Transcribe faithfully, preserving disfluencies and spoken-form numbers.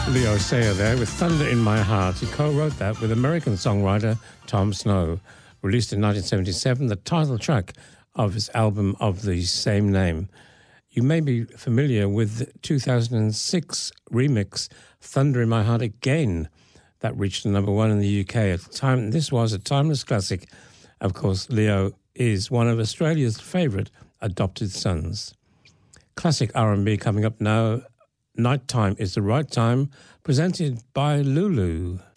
Leo Sayer there with Thunder in My Heart. He co-wrote that with American songwriter Tom Snow. Released in nineteen seventy-seven, the title track of his album of the same name. You may be familiar with the two thousand six remix Thunder in My Heart Again that reached the number one in the U K at the time. This was a timeless classic. Of course, Leo is one of Australia's favourite adopted sons. Classic R and B coming up now. Nighttime is the Right Time, presented by Lulu.